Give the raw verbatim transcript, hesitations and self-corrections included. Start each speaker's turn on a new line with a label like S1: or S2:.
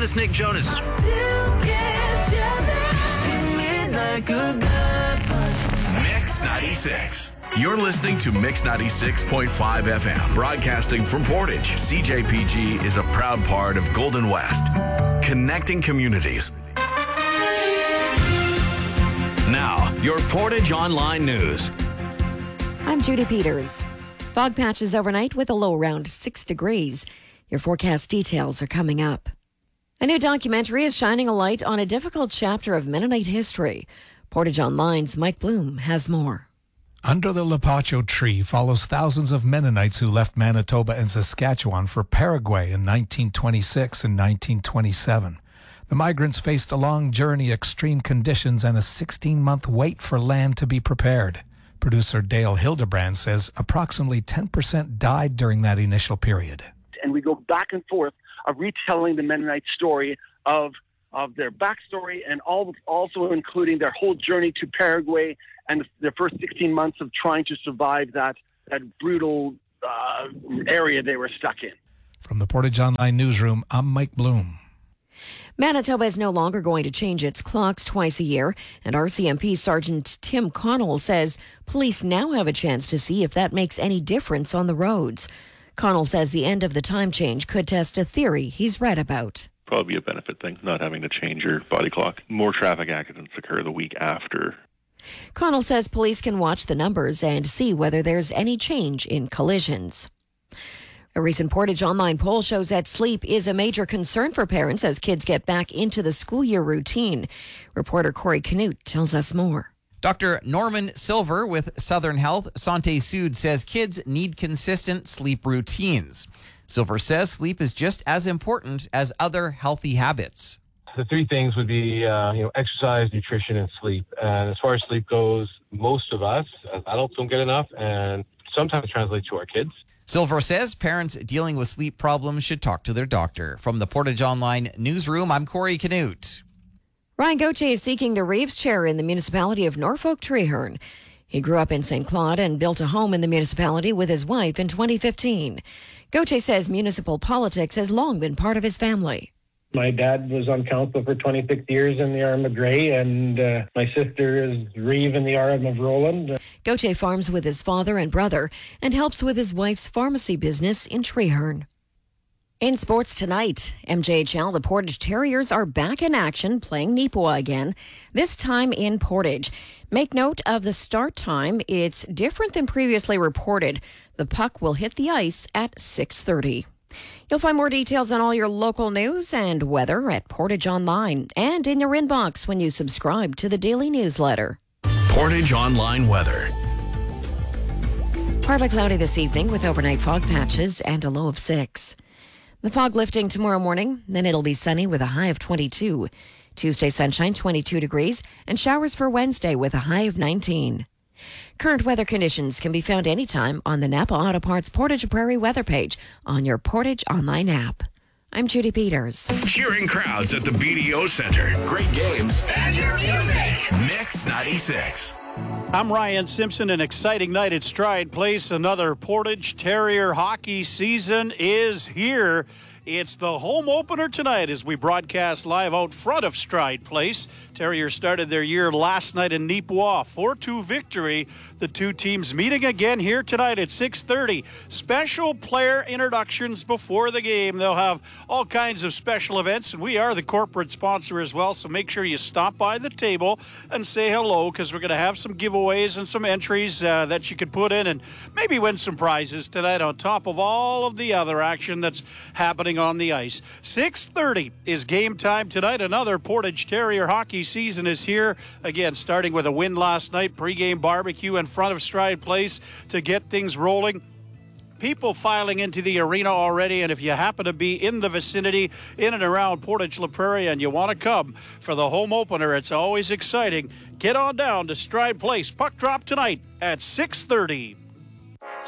S1: is Nick Jonas.
S2: Mix ninety-six. You're listening to Mix ninety-six point five F M, broadcasting from Portage. C J P G is a proud part of Golden West, connecting communities. Now, your Portage Online News.
S3: I'm Judy Peters. Fog patches overnight with a low around six degrees. Your forecast details are coming up. A new documentary is shining a light on a difficult chapter of Mennonite history. Portage Online's Mike Bloom has more.
S4: Under the Lapacho Tree follows thousands of Mennonites who left Manitoba and Saskatchewan for Paraguay in nineteen twenty-six and nineteen twenty-seven. The migrants faced a long journey, extreme conditions, and a sixteen-month wait for land to be prepared. Producer Dale Hildebrand says approximately ten percent died during that initial period.
S5: And we go back and forth of retelling the Mennonite story of of their backstory and all, also including their whole journey to Paraguay and their first sixteen months of trying to survive that, that brutal uh, area they were stuck in.
S4: From the Portage Online Newsroom, I'm Mike Bloom.
S3: Manitoba is no longer going to change its clocks twice a year, and R C M P Sergeant Tim Connell says police now have a chance to see if that makes any difference on the roads. Connell says the end of the time change could test a theory he's read about.
S6: Probably a benefit thing, not having to change your body clock. More traffic accidents occur the week after.
S3: Connell says police can watch the numbers and see whether there's any change in collisions. A recent Portage Online poll shows that sleep is a major concern for parents as kids get back into the school year routine. Reporter Corey Canute tells us more.
S7: Doctor Norman Silver with Southern Health Santé Sud says kids need consistent sleep routines. Silver says sleep is just as important as other healthy habits.
S8: The three things would be, uh, you know, exercise, nutrition, and sleep. And as far as sleep goes, most of us as adults don't get enough, and sometimes translates to our kids.
S7: Silver says parents dealing with sleep problems should talk to their doctor. From the Portage Online Newsroom, I'm Corey Canute.
S3: Ryan Gauthier is seeking the Reeves Chair in the municipality of Norfolk Treherne. He grew up in Saint Claude and built a home in the municipality with his wife in twenty fifteen. Gauthier says municipal politics has long been part of his family.
S9: My dad was on council for twenty-six years in the R M of Grey, and uh, my sister is Reeve in the R M of Roland.
S3: Gauthier farms with his father and brother and helps with his wife's pharmacy business in Treherne. In sports tonight, M J H L, the Portage Terriers are back in action playing Neepawa again, this time in Portage. Make note of the start time. It's different than previously reported. The puck will hit the ice at six thirty. You'll find more details on all your local news and weather at Portage Online and in your inbox when you subscribe to the daily newsletter.
S2: Portage Online Weather.
S3: Partly cloudy this evening with overnight fog patches and a low of six. The fog lifting tomorrow morning, then it'll be sunny with a high of twenty-two. Tuesday sunshine, twenty-two degrees, and showers for Wednesday with a high of nineteen. Current weather conditions can be found anytime on the Napa Auto Parts Portage Prairie weather page on your Portage Online app. I'm Judy Peters.
S2: Cheering crowds at the B D O Center. Great games. And your music. Mix ninety-six.
S10: I'm Ryan Simpson. An exciting night at Stride Place. Another Portage Terrier hockey season is here. It's the home opener tonight as we broadcast live out front of Stride Place. Terriers started their year last night in Neepawa, four two victory. The two teams meeting again here tonight at six thirty. Special player introductions before the game. They'll have all kinds of special events, and we are the corporate sponsor as well, so make sure you stop by the table and say hello, because we're going to have some giveaways and some entries uh, that you can put in and maybe win some prizes tonight on top of all of the other action that's happening on the ice. six thirty is game time tonight. Another Portage Terrier hockey season is here. Again, starting with a win last night, pregame barbecue in front of Stride Place to get things rolling. People filing into the arena already, and if you happen to be in the vicinity, in and around Portage La Prairie, and you want to come for the home opener, it's always exciting. Get on down to Stride Place. Puck drop tonight at six thirty.